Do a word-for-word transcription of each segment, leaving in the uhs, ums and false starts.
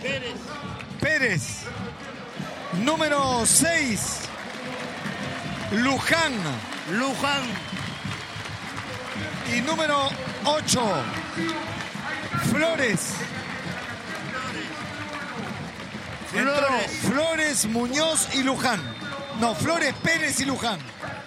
Pérez. Pérez. Número seis. Luján. Luján. Y número ocho. Flores. Entró Flores. Flores, Muñoz y Luján. No, Flores, Pérez y Luján.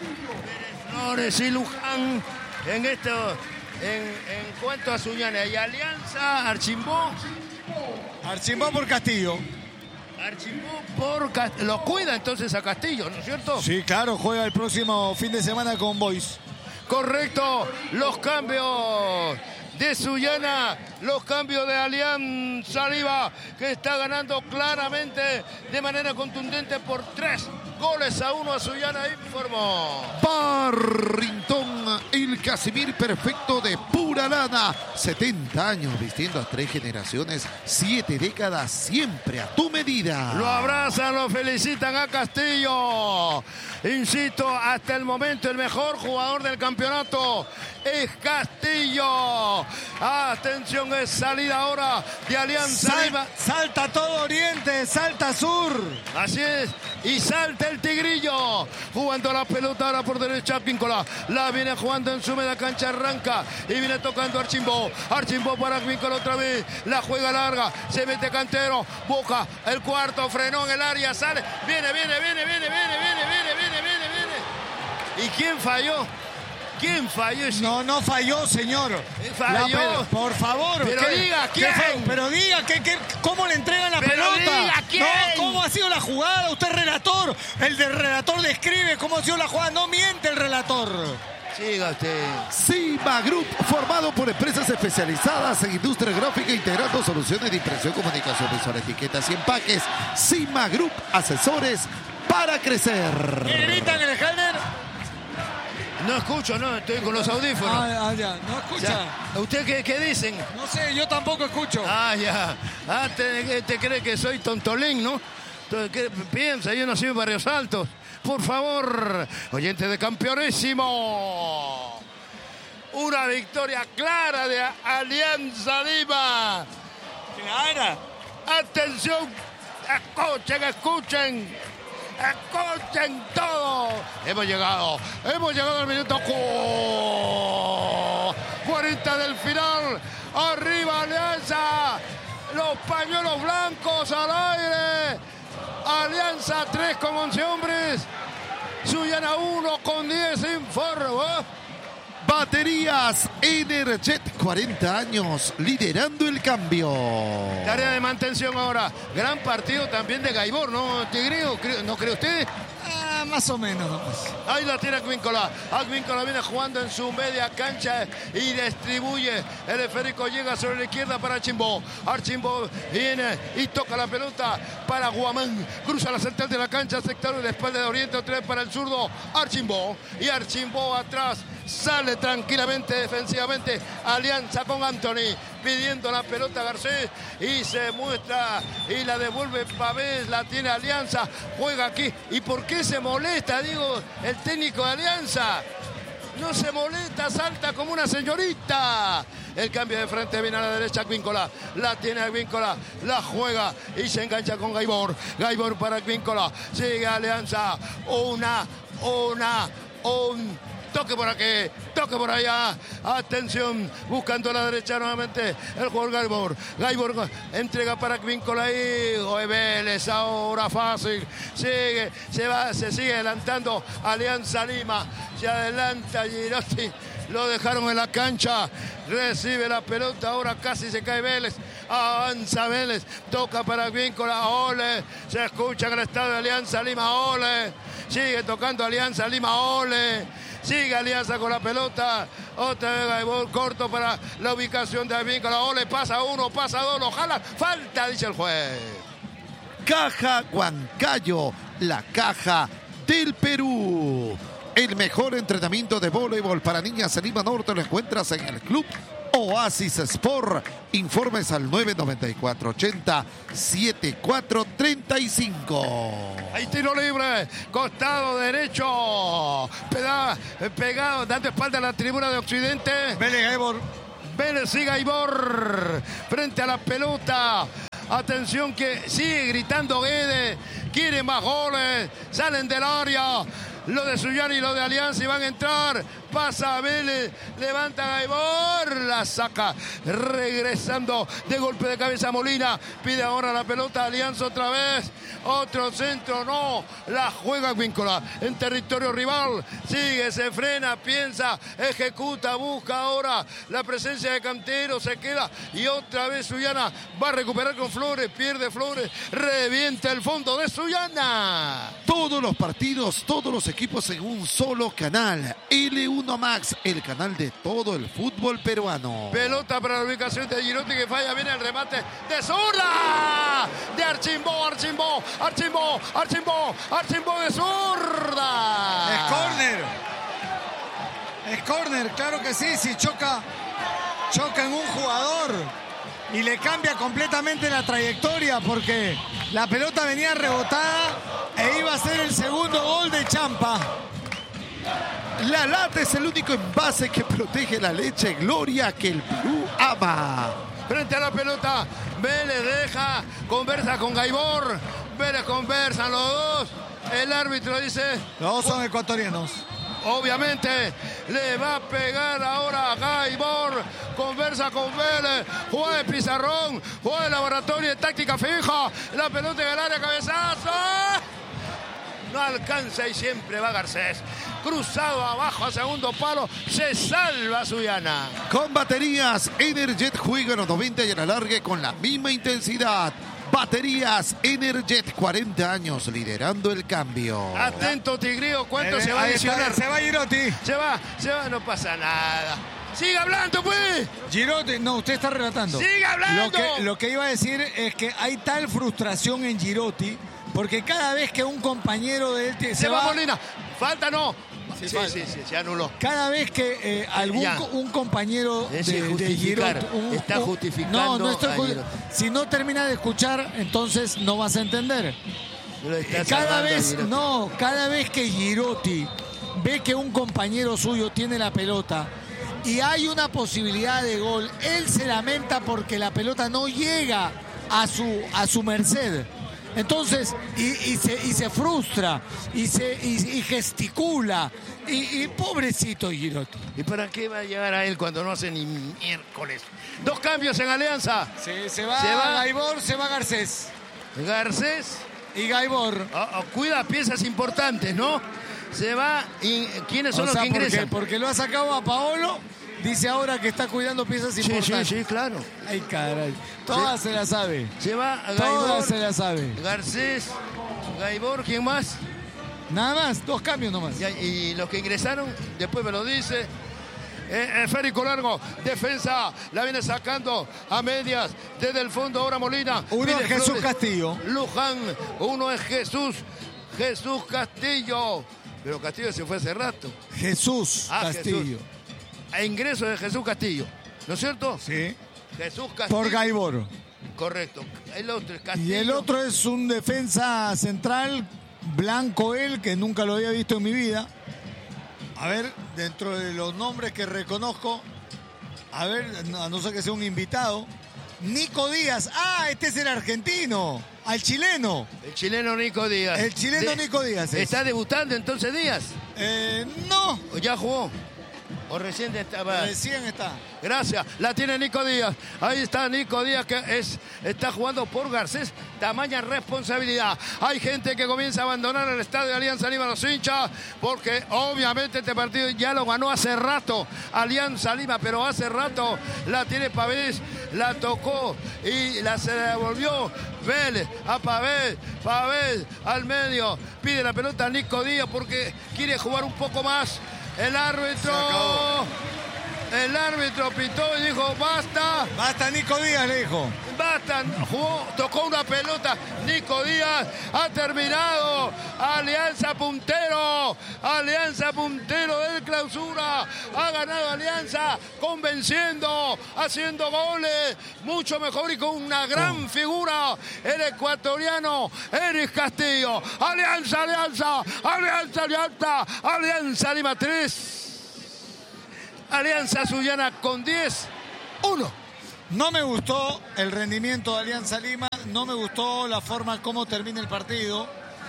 Flores y Luján en esto, en, en cuanto a Suñana y Alianza, Archimbó. Archimbó por Castillo. Archimbó por Castillo. Lo cuida entonces a Castillo, ¿no es cierto? Sí, claro, juega el próximo fin de semana con Boys. Correcto, los cambios de Suñana, los cambios de Alianza Lima, que está ganando claramente de manera contundente por tres goles a uno a Suñana, informó. Barrington, el Casimir perfecto de pura lana. setenta años vistiendo a tres generaciones, siete décadas, siempre a tu medida. Lo abrazan, lo felicitan a Castillo. Insisto, hasta el momento el mejor jugador del campeonato es Castillo. Atención, es salida ahora de Alianza Sal, Lima. salta todo Oriente, salta Sur. Así es, y salta el Tigrillo, jugando la pelota ahora por derecha Advíncula, la viene jugando en su media cancha, arranca y viene tocando Archimbó, Archimbó para Advíncula otra vez, la juega larga, se mete Cantero, busca el cuarto, frenó en el área, sale, viene, viene, viene, viene, viene, viene, viene, viene, viene, viene. ¿Y quién falló? ¿Quién falló? No, no falló, señor. Falló. La pel- por favor. Pero ¿qué- diga, qué ¿quién? fue? Pero diga, ¿qué, qué, ¿cómo le entregan la Pero pelota? diga, ¿quién? No, ¿cómo ha sido la jugada? Usted es relator. El del relator describe cómo ha sido la jugada. No miente el relator. Siga usted. Cima Group, formado por empresas especializadas en industria gráfica, integrando soluciones de impresión, comunicación visual, etiquetas y empaques. Cima Group, asesores para crecer. ¿Qué gritan en el Halder? No escucho, no, estoy con los audífonos. Ah, ah, ya, no escucha. Ya. ¿Usted qué, qué dicen? No sé, yo tampoco escucho. Ah, ya. Ah, te, te cree que soy tontolín, ¿no? Entonces, ¿qué piensa? Yo nací en Barrios Altos. Por favor, oyente de Campeonísimo. Una victoria clara de Alianza Lima. Clara. Atención, escuchen, escuchen. Escuchen todo. Hemos llegado, hemos llegado al minuto cuarenta del final. Arriba Alianza. Los pañuelos blancos al aire. Alianza tres con once hombres. Suñana uno con diez, informó. Baterías Energet, cuarenta años, liderando el cambio. Tarea de mantención ahora. Gran partido también de Gaibor, ¿no, Tigrillo? ¿No cree usted? Ah, más o menos. Nomás. Ahí la tiene Advíncula. Advíncula viene jugando en su media cancha y distribuye. El esférico llega sobre la izquierda para Archimbó. Archimbó viene y toca la pelota para Guamán. Cruza la central de la cancha, sector de la espalda de Oriente, otra vez para el zurdo Archimbó. Y Archimbó atrás. Sale tranquilamente defensivamente Alianza con Anthony pidiendo la pelota a Garcés y se muestra y la devuelve Pavés, la tiene Alianza, juega aquí. ¿Y por qué se molesta, digo, el técnico de Alianza? No se molesta, salta como una señorita. El cambio de frente viene a la derecha Advíncula. La tiene Advíncula, la juega y se engancha con Gaibor. Gaibor para Advíncula. Sigue Alianza. Una, una, un... Toque por aquí, toque por allá. Atención, buscando a la derecha nuevamente el jugador Gaibor. Gaibor entrega para Advíncula y Vélez ahora fácil. Sigue, se va, se sigue adelantando Alianza Lima. Se adelanta Girotti. Lo dejaron en la cancha. Recibe la pelota. Ahora casi se cae Vélez. Avanza Vélez. Toca para Advíncula. Ole. Se escucha en el estadio de Alianza Lima. Ole. Sigue tocando Alianza Lima. Ole. Sigue Alianza con la pelota. Otra vez Gaibor corto para la ubicación de Advíncula. Ole, pasa uno, pasa dos, lo jala. Falta, dice el juez. Caja Huancayo, la caja del Perú. El mejor entrenamiento de voleibol para niñas en Lima Norte lo encuentras en el Club Oasis Sport. Informes al nueve nueve cuatro ochenta setenta y cuatro treinta y cinco. Ahí tiro libre, costado derecho, Peda, pegado, dando espalda a la tribuna de Occidente. Vélez Gaibor. Vélez y Gaibor frente a la pelota. Atención que sigue gritando Guedes. Quiere más goles. Salen del área. Lo de Suyana y lo de Alianza y van a entrar. Pasa a Vélez, levanta a Gaibor, la saca, regresando de golpe de cabeza Molina, pide ahora la pelota Alianza otra vez, otro centro, no, la juega Advíncula en territorio rival, sigue, se frena, piensa, ejecuta, busca ahora la presencia de Cantero, se queda y otra vez Suyana va a recuperar con Flores, pierde Flores, revienta el fondo de Suyana. Todos los partidos, todos los equipos en un solo canal, L uno Max, el canal de todo el fútbol peruano. Pelota para la ubicación de Girotti que falla, viene el remate de zurda de Archimbó, Archimbó, Archimbó, Archimbó, Archimbó de zurda. Es córner. Es córner, claro que sí, si choca, choca en un jugador y le cambia completamente la trayectoria porque la pelota venía rebotada e iba a ser el segundo gol de Champa. La lata es el único envase que protege la leche Gloria que el Perú ama. Frente a la pelota, Vélez deja, conversa con Gaibor, Vélez conversan los dos, el árbitro dice... Los dos son ecuatorianos. Obviamente le va a pegar ahora a Gaibor, conversa con Vélez, juega de pizarrón, juega de laboratorio de táctica fija, la pelota en el área, cabezazo. No alcanza y siempre va Garcés. Cruzado abajo a segundo palo. Se salva Suyana. Con baterías Energet juega en los noventa y en alargue con la misma intensidad. Baterías Energet, cuarenta años liderando el cambio. Atento Tigrillo, ¿cuánto eh, se va a adicionar? Se va Girotti. Se va, se va, no pasa nada. ¡Sigue hablando, pues! Girotti, no, usted está relatando. ¡Sigue hablando! Lo que, lo que iba a decir es que hay tal frustración en Girotti porque cada vez que un compañero de él se, se va, va Molina, falta no. Sí, sí, falta. sí, sí, se anuló. Cada vez que eh, algún ya. un compañero de, de Girotti un, está un, justificando. No, no está ju si no termina de escuchar, entonces no vas a entender. Cada vez, no, cada vez que Girotti ve que un compañero suyo tiene la pelota y hay una posibilidad de gol, él se lamenta porque la pelota no llega a su a su merced. Entonces, y, y, se, y se frustra, y, se, y, y gesticula, y, y pobrecito Girotti. ¿Y para qué va a llegar a él cuando no hace ni miércoles? Dos cambios en Alianza. Sí, se va, se va Gaibor, se va Garcés. Garcés. Y Gaibor. Oh, oh, cuida piezas importantes, ¿no? Se va, y ¿quiénes son o los sea, que ingresan? Porque, porque lo ha sacado a Paolo. Dice ahora que está cuidando piezas sí, importantes. Sí, sí, claro. Ay, caray. Todas sí. Se la sabe. Se va Gaibor. Todas se la sabe. Garcés, Gaibor, ¿quién más? Nada más, dos cambios nomás. Y, y los que ingresaron, después me lo dice. Eh, esférico largo, defensa, la viene sacando a medias desde el fondo ahora Molina. Uno es Jesús Flores. Castillo. Luján, uno es Jesús, Jesús Castillo. Pero Castillo se fue hace rato. Jesús ah, Castillo. Jesús. A ingreso de Jesús Castillo, ¿no es cierto? Sí. Jesús Castillo. Por Gaibor. Correcto. El otro es Castillo. Y el otro es un defensa central, blanco él, que nunca lo había visto en mi vida. A ver, dentro de los nombres que reconozco, a ver, a no ser que sea un invitado, Nico Díaz. Ah, este es el argentino, al chileno. El chileno Nico Díaz. El chileno de, Nico Díaz. Es. ¿Está debutando entonces Díaz? Eh, no. ¿O ya jugó? ¿O recién estaba? Recién está. Gracias. La tiene Nico Díaz. Ahí está Nico Díaz que es, está jugando por Garcés. Tamaña responsabilidad. Hay gente que comienza a abandonar el estadio de Alianza Lima, los hinchas, porque obviamente este partido ya lo ganó hace rato Alianza Lima, pero hace rato la tiene Pavés, la tocó y la se la devolvió Vélez a Pavés, Pavés al medio, pide la pelota a Nico Díaz porque quiere jugar un poco más. El árbitro, el árbitro pitó y dijo, basta. Basta, Nico Díaz, le dijo. Basta, jugó, tocó una pelota. Nico Díaz ha terminado. Alianza puntero, Alianza puntero del clausura. Ha ganado Alianza, convenciendo, haciendo goles, mucho mejor y con una gran oh. figura. El ecuatoriano Eric Castillo. Alianza, Alianza, Alianza, Alianza, Alianza Lima tres. Alianza Suyana con diez uno. No me gustó el rendimiento de Alianza Lima, no me gustó la forma como termina el partido.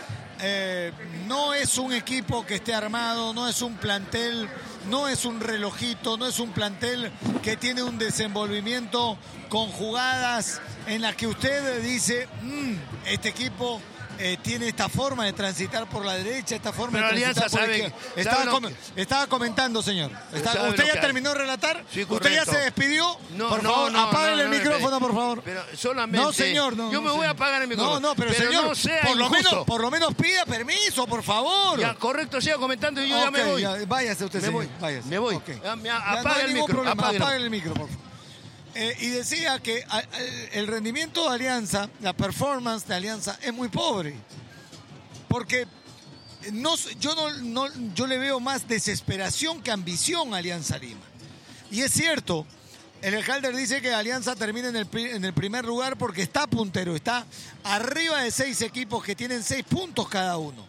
Eh, no es un equipo que esté armado, no es un plantel, no es un relojito, no es un plantel que tiene un desenvolvimiento con jugadas en las que usted dice, mmm, este equipo eh, tiene esta forma de transitar por la derecha, esta forma Pero de transitar Alianza por la sabe, izquierda. Estaba, sabe com que... estaba comentando, señor. Está, ¿Usted ya terminó de relatar? Sí, ¿Usted ya se despidió? No, por no, favor, no, apáguele no, no, el micrófono, no, por favor. Pero solamente... No, señor. No, yo me no, voy señor. a apagar el micrófono. No, no, pero, pero señor, no sea por, lo menos, injusto. por lo menos pida permiso, por favor. Ya, correcto, siga comentando y yo okay, ya me voy. Ya, váyase usted, me señor. Voy. Váyase. Me voy. Okay. Ya, ya, apague no el micro. Apague el micro, por favor. Eh, y decía que a, a, el rendimiento de Alianza, la performance de Alianza es muy pobre. Porque no, yo, no, no, yo le veo más desesperación que ambición a Alianza Lima. Y es cierto, el Halder dice que Alianza termina en el, en el primer lugar porque está puntero, está arriba de seis equipos que tienen seis puntos cada uno.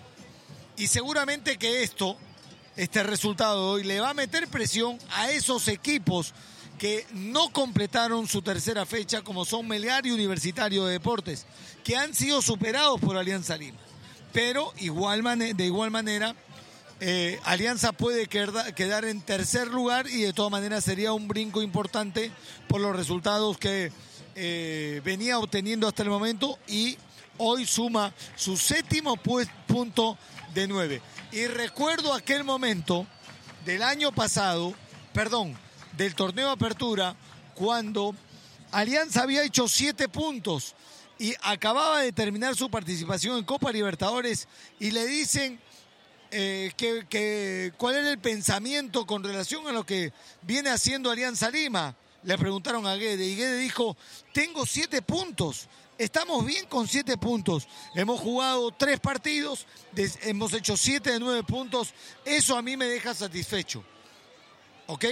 Y seguramente que esto, este resultado de hoy, le va a meter presión a esos equipos que no completaron su tercera fecha, como son Melgar y Universitario de Deportes, que han sido superados por Alianza Lima. Pero igual de igual manera, eh, Alianza puede quedar, quedar en tercer lugar y de todas maneras sería un brinco importante por los resultados que eh, venía obteniendo hasta el momento y hoy suma su séptimo pues, punto de nueve. Y recuerdo aquel momento del año pasado, perdón, del torneo de apertura, cuando Alianza había hecho siete puntos y acababa de terminar su participación en Copa Libertadores y le dicen eh, que, que cuál era el pensamiento con relación a lo que viene haciendo Alianza Lima. Le preguntaron a Guede y Guede dijo, tengo siete puntos, estamos bien con siete puntos, hemos jugado tres partidos, hemos hecho siete de nueve puntos, eso a mí me deja satisfecho. ¿Ok?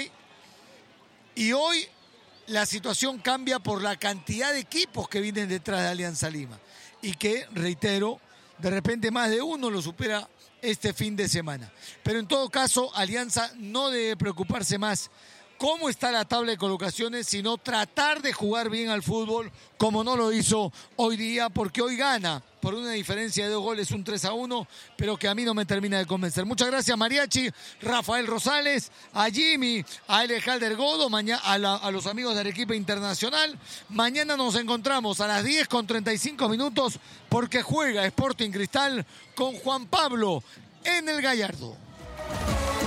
Y hoy la situación cambia por la cantidad de equipos que vienen detrás de Alianza Lima. Y que, reitero, de repente más de uno lo supera este fin de semana. Pero en todo caso, Alianza no debe preocuparse más cómo está la tabla de colocaciones, sino tratar de jugar bien al fútbol como no lo hizo hoy día, porque hoy gana por una diferencia de dos goles, un tres a uno, pero que a mí no me termina de convencer. Muchas gracias, Mariachi, Rafael Rosales, a Jimmy, a L. Halder Godo, a, la, a los amigos de Arequipa Internacional. Mañana nos encontramos a las diez con treinta y cinco minutos porque juega Sporting Cristal con Juan Pablo en el Gallardo.